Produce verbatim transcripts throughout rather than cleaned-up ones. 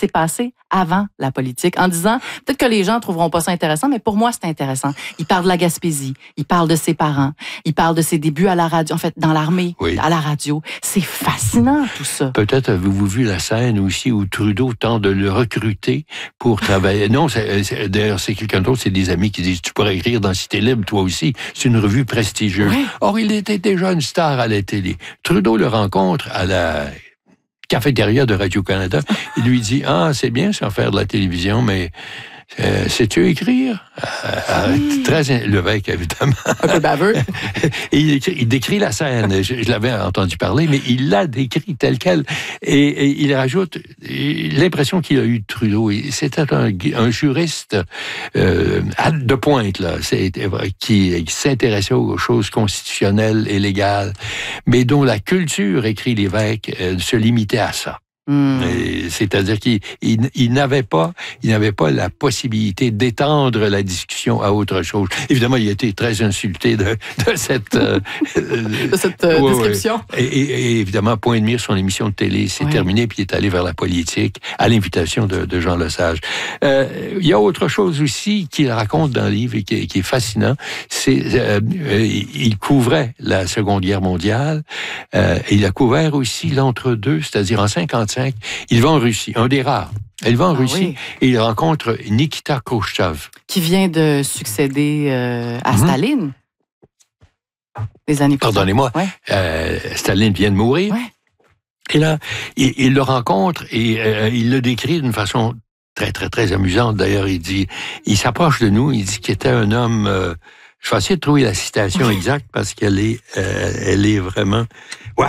s'est passé avant la politique, en disant, peut-être que les gens trouveront pas ça intéressant, mais pour moi, c'est intéressant. Il parle de la Gaspésie, il parle de ses parents, il parle de ses débuts à la radio, en fait, dans l'armée, oui. à la radio. C'est fascinant, tout ça. Peut-être avez-vous vu la scène aussi où Trudeau tente de le recruter pour travailler. Non, c'est, c'est, d'ailleurs, c'est quelqu'un d'autre, c'est des amis qui disent, tu pourrais écrire dans Cité Libre, toi aussi. C'est une revue prestigieuse. Oui. Or, il était déjà une star à la télé. Trudeau le rencontre à la cafétéria de Radio-Canada. Il lui dit, ah, c'est bien ça, faire de la télévision, mais euh, sais-tu écrire? Euh, mmh. Très Lévesque, évidemment. Un peu baveux. Et il, écrit, il décrit la scène. Je, je l'avais entendu parler, mais il l'a décrit telle quelle. Et, et il rajoute l'impression qu'il a eu de Trudeau. C'était un, un juriste euh, de pointe, là, c'est, qui, qui s'intéressait aux choses constitutionnelles et légales, mais dont la culture, écrit Lévesque, euh, se limitait à ça. Mmh. C'est-à-dire qu'il il, il n'avait pas, il n'avait pas la possibilité d'étendre la discussion à autre chose. Évidemment, il a été très insulté de, de cette, euh, de cette euh, ouais, description. Ouais. Et, et, et évidemment, point de mire, son émission de télé, c'est ouais. terminé, puis il est allé vers la politique à l'invitation de, de Jean Lesage. Euh, il y a autre chose aussi qu'il raconte dans le livre et qui, qui est fascinant. C'est, euh, il couvrait la Seconde Guerre mondiale. Euh, et il a couvert aussi l'entre-deux, c'est-à-dire en cinquante-cinq. Il va en Russie, un des rares. Il va en ah, Russie oui. et il rencontre Nikita Khrouchtchev. Qui vient de succéder euh, à mm-hmm. Staline. Des années plus tard. Pardonnez-moi, ouais. euh, Staline vient de mourir. Ouais. Et là, il, il le rencontre et euh, il le décrit d'une façon très, très, très amusante. D'ailleurs, il dit, il s'approche de nous, il dit qu'il était un homme... Euh, je vais essayer de trouver la citation exacte parce qu'elle est, euh, elle est vraiment... Ouais.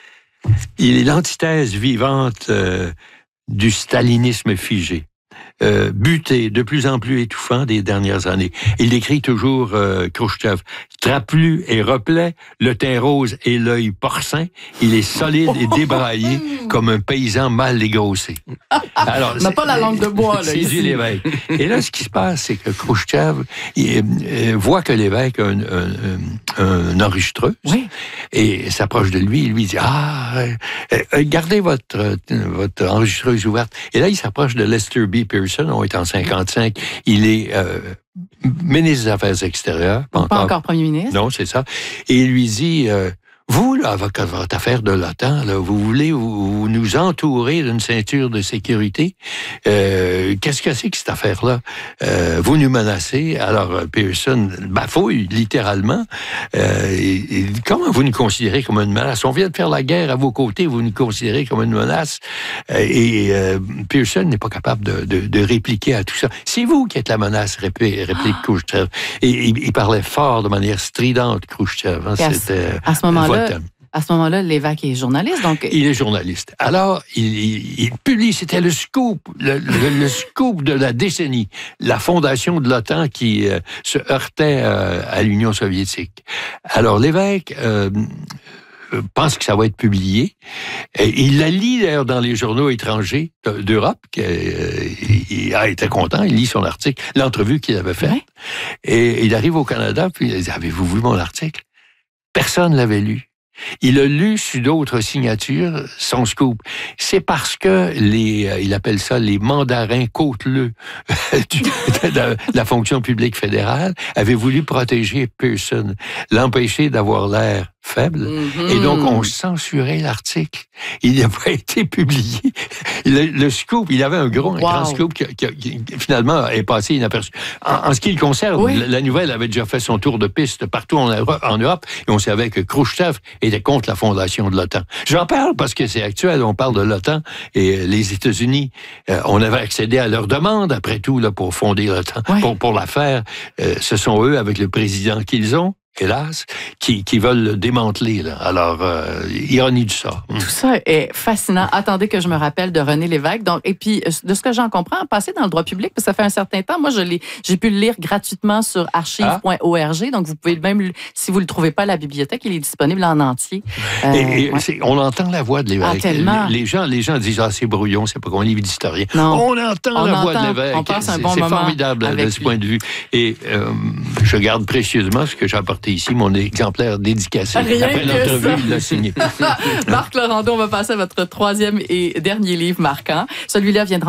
Il est l'antithèse vivante euh, du stalinisme figé, euh, buté, de plus en plus étouffant des dernières années. Il décrit toujours euh, Khrouchtchev, trapu et replet, le teint rose et l'œil porcin, il est solide et débraillé comme un paysan mal dégrossé. Alors, on n'a pas la langue de bois, là, c'est ici. du Lévesque. Et là, ce qui se passe, c'est que Khrouchtchev il, il voit que Lévesque a un, un, un enregistreuse oui. et s'approche de lui, il lui dit « Ah, euh, gardez votre, votre enregistreuse ouverte. » Et là, il s'approche de Lester B. Pearson, on est en cinquante-cinq, il est... Euh, ministre des Affaires extérieures. Pas, pas encore, encore premier ministre. Non, c'est ça. Et il lui dit, euh, vous, là, avec votre affaire de l'OTAN, là, vous voulez vous, vous nous entourer d'une ceinture de sécurité. Euh, qu'est-ce que c'est que cette affaire-là? Euh, vous nous menacez. Alors, Pearson bafouille, littéralement. Euh, et, et comment vous nous considérez comme une menace? On vient de faire la guerre à vos côtés, vous nous considérez comme une menace. Euh, et euh, Pearson n'est pas capable de, de, de répliquer à tout ça. C'est vous qui êtes la menace, réplique, réplique ah. Khrouchtchev. Et il, il parlait fort, de manière stridente, Khrouchtchev. Hein, c'était à ce moment-là, À ce moment-là, Lévesque est journaliste, donc... Il est journaliste. Alors, il, il, il publie, c'était le scoop, le, le, le scoop de la décennie, la fondation de l'OTAN qui euh, se heurtait euh, à l'Union soviétique. Alors, Lévesque euh, pense que ça va être publié. Et il la lit, d'ailleurs, dans les journaux étrangers d'Europe. Euh, il a été content, il lit son article, l'entrevue qu'il avait faite. Ouais. Et il arrive au Canada, puis il dit, avez-vous vu mon article? Personne ne l'avait lu. Il a lu sous d'autres signatures son scoop. C'est parce que les, euh, il appelle ça les mandarins côteleux de la, la fonction publique fédérale avaient voulu protéger Pearson, l'empêcher d'avoir l'air faible, mm-hmm. et donc on censurait l'article. Il n'a pas été publié. Le, le scoop, il avait un gros, un wow. grand scoop qui, qui, qui finalement est passé inaperçu. En, en ce qui le concerne, oui. la, la nouvelle avait déjà fait son tour de piste partout en, en Europe, et on savait que Khrouchtchev était contre la fondation de l'OTAN. J'en parle parce que c'est actuel, on parle de l'OTAN, et les États-Unis, euh, on avait accédé à leur demande, après tout, là, pour fonder l'OTAN, oui. pour, pour la faire. Euh, ce sont eux, avec le président qu'ils ont, hélas, qui, qui veulent le démanteler. Là. Alors, euh, ironie du sort. Tout ça est fascinant. Attendez que je me rappelle de René Lévesque. Donc, et puis, de ce que j'en comprends, passer dans le droit public, parce que ça fait un certain temps. Moi, je l'ai, j'ai pu le lire gratuitement sur archive point org. Donc, vous pouvez même, si vous ne le trouvez pas à la bibliothèque, il est disponible en entier. Euh, et, et ouais. c'est, on entend la voix de Lévesque. Ah, tellement. Les gens, les gens disent, ah, c'est brouillon, c'est pas comme un livre d'historien. Non. On entend on la entend, voix de Lévesque. On passe un bon c'est, moment c'est formidable de ce point de vue. Et euh, je garde précieusement ce que j'ai apporté ici, mon exemplaire dédicacé. Rien Après l'entrevue, il l'a signé. Marc Laurando, on va passer à votre troisième et dernier livre marquant. Celui-là viendra